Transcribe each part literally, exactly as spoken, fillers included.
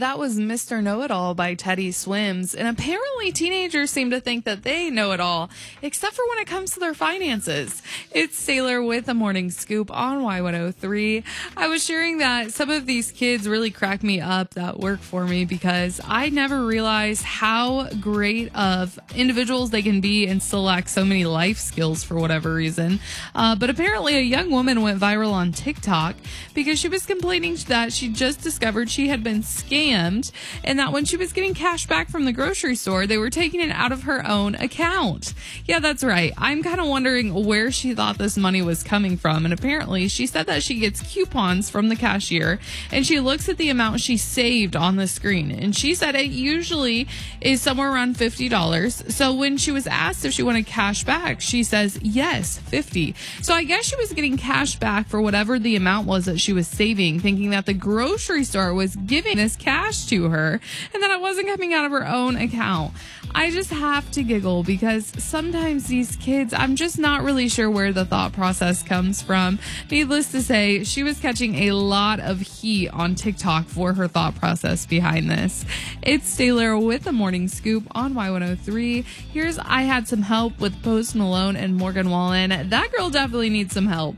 that was Mister Know-It-All by Teddy Swims. And apparently teenagers seem to think that they know it all, except for when it comes to their finances. It's Taylor with the Morning Scoop on Y one oh three. I was sharing that some of these kids really crack me up that work for me because I never realized how great of individuals they can be and still lack so many life skills for whatever reason. Uh, but apparently a young woman went viral on TikTok because she was complaining that she just discovered she had been scammed and that when she was getting cash back from the grocery store, they were taking it out of her own account. Yeah, that's right. I'm kind of wondering where she thought this money was coming from. And apparently she said that she gets coupons from the cashier and she looks at the amount she saved on the screen. And she said it usually is somewhere around fifty dollars. So when she was asked if she wanted cash back, she says, yes, fifty. So I guess she was getting cash back for whatever the amount was that she was saving, thinking that the grocery store was giving this cash to her and that it wasn't coming out of her own account. I just have to giggle because sometimes these kids, I'm just not really sure where the thought process comes from. Needless to say, she was catching a lot of heat on TikTok for her thought process behind this. It's Taylor with the Morning Scoop on Y one oh three. Here's I Had Some Help with Post Malone and Morgan Wallen. That girl definitely needs some help.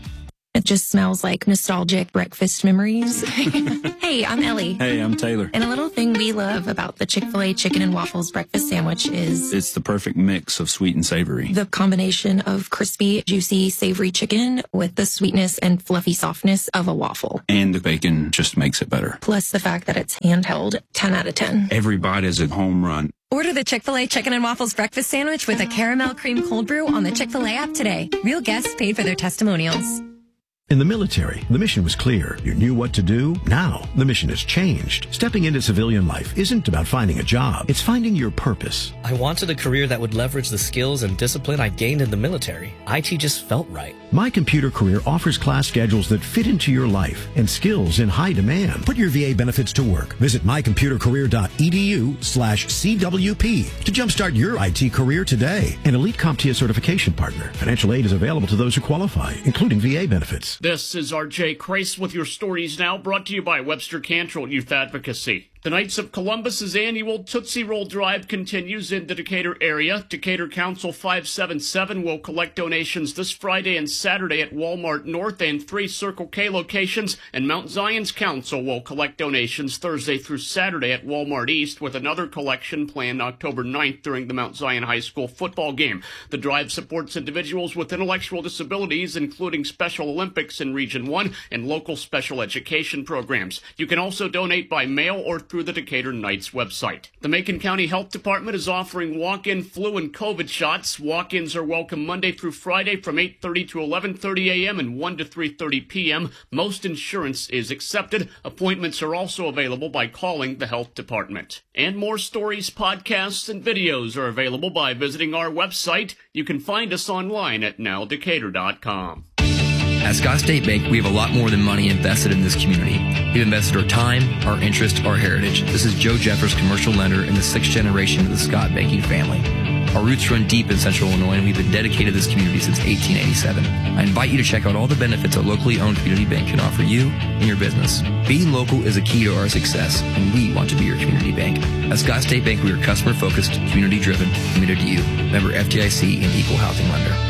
It just smells like nostalgic breakfast memories. Hey, I'm Ellie. Hey, I'm Taylor. And a little thing we love about the Chick-fil-A chicken and waffles breakfast sandwich is... it's the perfect mix of sweet and savory. The combination of crispy, juicy, savory chicken with the sweetness and fluffy softness of a waffle. And the bacon just makes it better. Plus the fact that it's handheld, ten out of ten. Every bite is a home run. Order the Chick-fil-A Chicken and Waffles breakfast sandwich with a caramel cream cold brew on the Chick-fil-A app today. Real guests paid for their testimonials. In the military, the mission was clear. You knew what to do. Now, the mission has changed. Stepping into civilian life isn't about finding a job. It's finding your purpose. I wanted a career that would leverage the skills and discipline I gained in the military. I T just felt right. My Computer Career offers class schedules that fit into your life and skills in high demand. Put your V A benefits to work. Visit mycomputercareer.edu slash CWP to jumpstart your I T career today. An Elite CompTIA certification partner. Financial aid is available to those who qualify, including V A benefits. This is R J Crace with your stories now, brought to you by Webster Cantrell Youth Advocacy. The Knights of Columbus's annual Tootsie Roll Drive continues in the Decatur area. Decatur Council five seven seven will collect donations this Friday and Saturday at Walmart North and three Circle K locations, and Mount Zion's Council will collect donations Thursday through Saturday at Walmart East, with another collection planned October ninth during the Mount Zion High School football game. The drive supports individuals with intellectual disabilities, including Special Olympics in Region one and local special education programs. You can also donate by mail or through the Decatur Knights website. The Macon County Health Department is offering walk-in flu and COVID shots. Walk-ins are welcome Monday through Friday from eight thirty to eleven thirty a.m. and one to three thirty p.m. Most insurance is accepted. Appointments are also available by calling the Health Department. And more stories, podcasts, and videos are available by visiting our website. You can find us online at now decatur dot com. At Scott State Bank, we have a lot more than money invested in this community. We've invested our time, our interest, our heritage. This is Joe Jeffers, commercial lender in the sixth generation of the Scott banking family. Our roots run deep in Central Illinois, and we've been dedicated to this community since eighteen eighty-seven. I invite you to check out all the benefits a locally owned community bank can offer you and your business. Being local is a key to our success, and we want to be your community bank. At Scott State Bank, we are customer-focused, community-driven, committed to you. Member F D I C and Equal Housing Lender.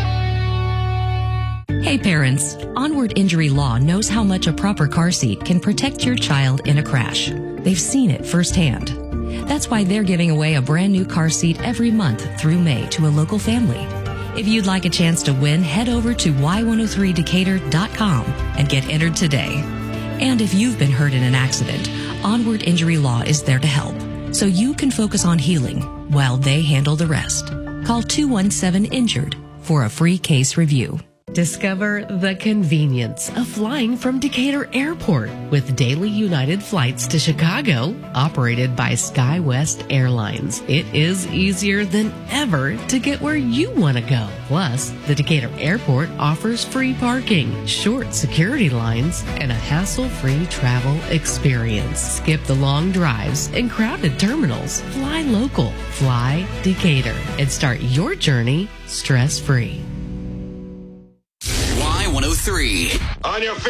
Hey parents, Onward Injury Law knows how much a proper car seat can protect your child in a crash. They've seen it firsthand. That's why they're giving away a brand new car seat every month through May to a local family. If you'd like a chance to win, head over to y one oh three decatur dot com and get entered today. And if you've been hurt in an accident, Onward Injury Law is there to help, so you can focus on healing while they handle the rest. Call two one seven injured for a free case review. Discover the convenience of flying from Decatur Airport with daily United flights to Chicago, operated by SkyWest Airlines. It is easier than ever to get where you want to go. Plus, the Decatur Airport offers free parking, short security lines, and a hassle-free travel experience. Skip the long drives and crowded terminals. Fly local. Fly Decatur. And start your journey stress-free. Y one oh three. On your feet.